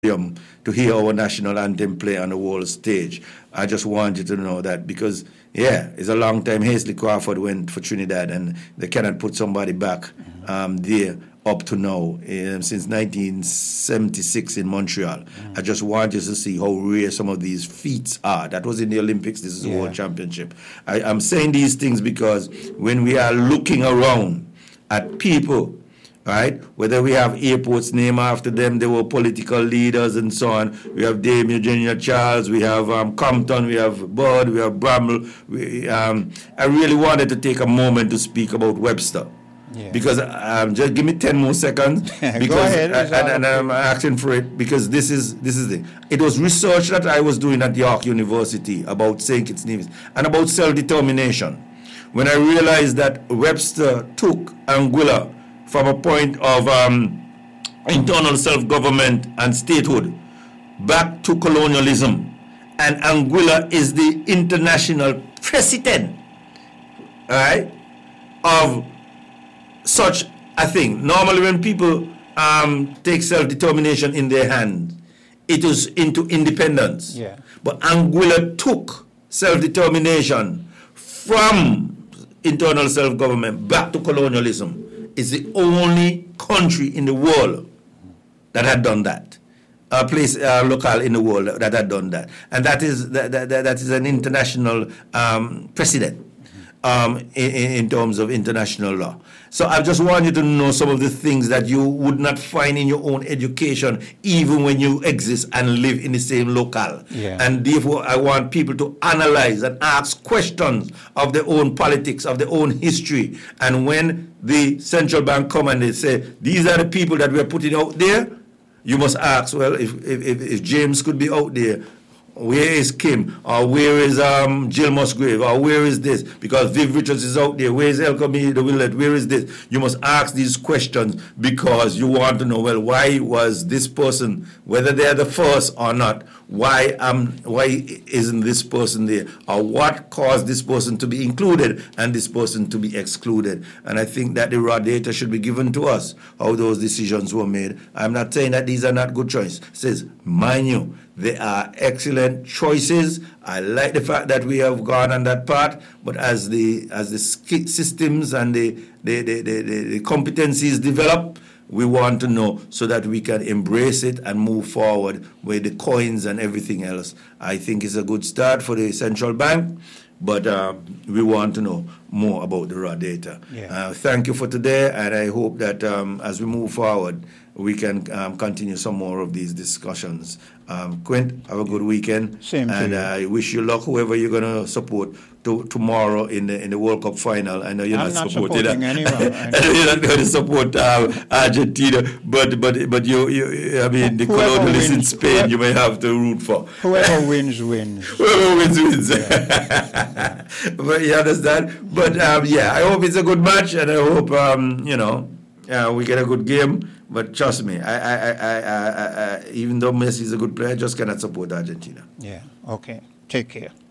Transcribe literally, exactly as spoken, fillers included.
to hear our national anthem play on the world stage. I just want you to know that because, yeah, it's a long time Hazley Crawford went for Trinidad and they cannot put somebody back um, there up to now, um, since nineteen seventy-six in Montreal. Mm. I just want you to see how rare some of these feats are. That was in the Olympics, this is yeah. the World Championship. I, I'm saying these things because when we are looking around at people, right, whether we have airports named after them, they were political leaders and so on. We have Dame Eugenia Charles, we have um, Compton, we have Bud, we have Bramble. We, um, I really wanted to take a moment to speak about Webster. Yeah. Because um, just give me ten more seconds. Because Go ahead, I, and, and I'm asking for it because this is this is it. It was research that I was doing at York University about Saint Kitts Nevis and about self-determination. When I realized that Webster took Anguilla from a point of um, internal self-government and statehood back to colonialism, and Anguilla is the international precedent, all right, of such a thing. Normally when people um, take self-determination in their hands, it is into independence. Yeah. But Anguilla took self-determination from internal self-government back to colonialism. It's the only country in the world that had done that. A place, uh, local in the world that had done that. And that is, that, that, that is an international um, precedent. Um, in, in terms of international law. So I just want you to know some of the things that you would not find in your own education, even when you exist and live in the same locale. Yeah. And therefore, I want people to analyze and ask questions of their own politics, of their own history. And when the central bank come and they say, these are the people that we're putting out there, you must ask, well, if, if, if James could be out there, where is Kim? Or where is um, Jill Musgrave? Or where is this? Because Viv Richards is out there. Where is El Camille de Willett? Where is this? You must ask these questions because you want to know, well, why was this person, whether they're the first or not, why um why isn't this person there? Or what caused this person to be included and this person to be excluded? And I think that the raw data should be given to us, how those decisions were made. I'm not saying that these are not good choices. It says, mind you, they are excellent choices. I like the fact that we have gone on that path, but as the as the systems and the the, the, the, the competencies develop, we want to know so that we can embrace it and move forward with the coins and everything else. I think it's a good start for the central bank, but uh, we want to know more about the raw data. Yeah. Uh, thank you for today, and I hope that um, as we move forward, we can um, continue some more of these discussions. Um, Quint, have a good weekend. Same to and you. I wish you luck, whoever you're going to support to, tomorrow in the in the World Cup final. I know you're I'm not, not supporting, supporting anyone. I know you're not going to support uh, Argentina, but but but you, you I mean the Whoever colonialists in wins, Spain whoever, you may have to root for. Whoever wins wins. Whoever wins wins. Yeah. But you understand. But um, yeah, I hope it's a good match, and I hope um, you know uh, we get a good game. But trust me, I, I, I, I, I, I, even though Messi is a good player, I just cannot support Argentina. Yeah. Okay. Take care.